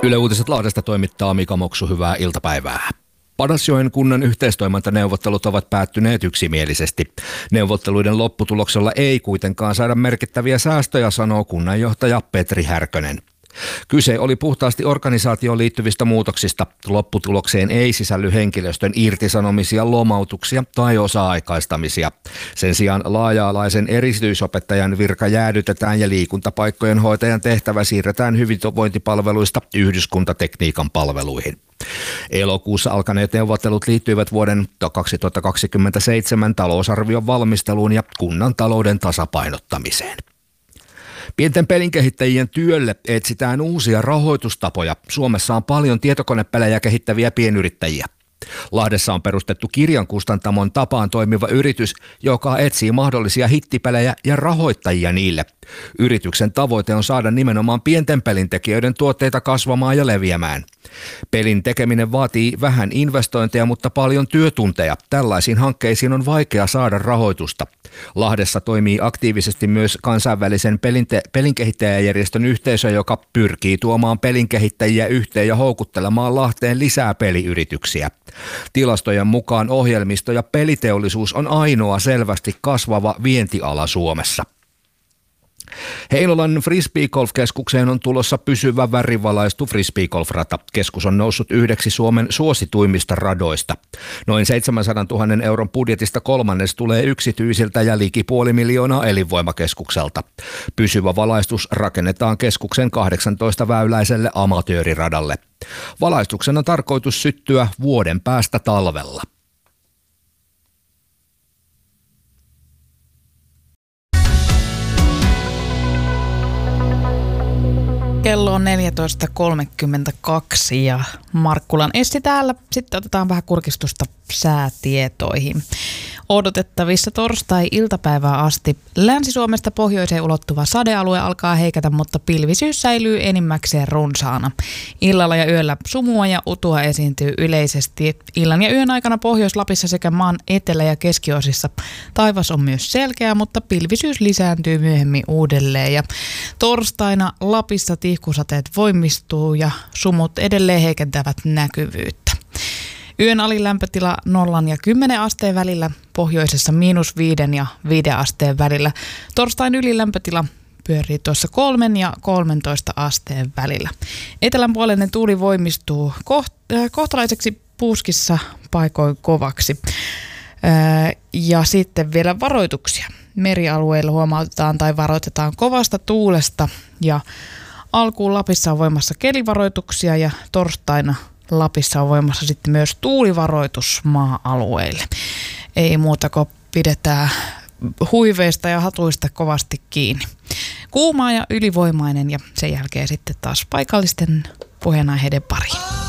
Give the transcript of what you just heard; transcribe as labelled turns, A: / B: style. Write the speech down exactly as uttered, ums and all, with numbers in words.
A: Yle Uutiset Lahdesta toimittaa Mika Moksu, hyvää iltapäivää. Padasjoen kunnan yhteistoimintaneuvottelut ovat päättyneet yksimielisesti. Neuvotteluiden lopputuloksella ei kuitenkaan saada merkittäviä säästöjä, sanoo kunnanjohtaja Petri Härkönen. Kyse oli puhtaasti organisaatioon liittyvistä muutoksista. Lopputulokseen ei sisälly henkilöstön irtisanomisia, lomautuksia tai osa-aikaistamisia. Sen sijaan laaja-alaisen erityisopettajan virka jäädytetään ja liikuntapaikkojen hoitajan tehtävä siirretään hyvinvointipalveluista yhdyskuntatekniikan palveluihin. Elokuussa alkaneet neuvottelut liittyivät vuoden kaksituhattakaksikymmentäseitsemän talousarvion valmisteluun ja kunnan talouden tasapainottamiseen. Pienten pelinkehittäjien työlle etsitään uusia rahoitustapoja. Suomessa on paljon tietokonepelejä kehittäviä pienyrittäjiä. Lahdessa on perustettu Kirjankustantamon tapaan toimiva yritys, joka etsii mahdollisia hittipelejä ja rahoittajia niille. Yrityksen tavoite on saada nimenomaan pienten pelintekijöiden tuotteita kasvamaan ja leviämään. Pelin tekeminen vaatii vähän investointeja, mutta paljon työtunteja. Tällaisiin hankkeisiin on vaikea saada rahoitusta. Lahdessa toimii aktiivisesti myös kansainvälisen pelinte- pelinkehittäjäjärjestön yhteisö, joka pyrkii tuomaan pelinkehittäjiä yhteen ja houkuttelemaan Lahteen lisää peliyrityksiä. Tilastojen mukaan ohjelmisto- ja peliteollisuus on ainoa selvästi kasvava vientiala Suomessa. Heinolan Frisbeegolf-keskukseen on tulossa pysyvä värivalaistu frisbeegolf-rata. Keskus on noussut yhdeksi Suomen suosituimmista radoista. Noin seitsemänsadantuhannen euron budjetista kolmannes tulee yksityisiltä ja liki puoli miljoonaa elinvoimakeskukselta. Pysyvä valaistus rakennetaan keskuksen kahdeksantoista väyläiselle amatööriradalle. Valaistuksen on tarkoitus syttyä vuoden päästä talvella.
B: Kello on neljätoista kolmekymmentäkaksi ja Markkulan Essi täällä. Sitten otetaan vähän kurkistusta säätietoihin. Odotettavissa torstai-iltapäivää asti Länsi-Suomesta pohjoiseen ulottuva sadealue alkaa heikätä, mutta pilvisyys säilyy enimmäkseen runsaana. Illalla ja yöllä sumua ja utua esiintyy yleisesti. Illan ja yön aikana Pohjois-Lapissa sekä maan etelä- ja keskiosissa taivas on myös selkeä, mutta pilvisyys lisääntyy myöhemmin uudelleen. Ja torstaina Lapissa tihkusateet voimistuu ja sumut edelleen heikentävät näkyvyyttä. Yön alilämpötila nollan ja kymmenen asteen välillä, pohjoisessa miinus viiden ja viiden asteen välillä. Torstain ylilämpötila pyörii tuossa kolmen ja kolmentoista asteen välillä. Etelänpuoleinen tuuli voimistuu koht- äh, kohtalaiseksi puuskissa paikoin kovaksi. Äh, ja sitten vielä varoituksia. Merialueilla huomautetaan tai varoitetaan kovasta tuulesta ja alkuun Lapissa on voimassa kelivaroituksia ja torstaina Lapissa on voimassa sitten myös tuulivaroitus maa-alueille. Ei muuta kuin pidetään huiveista ja hatuista kovasti kiinni. Kuumaa ja ylivoimainen ja sen jälkeen sitten taas paikallisten puheenaiheiden pariin.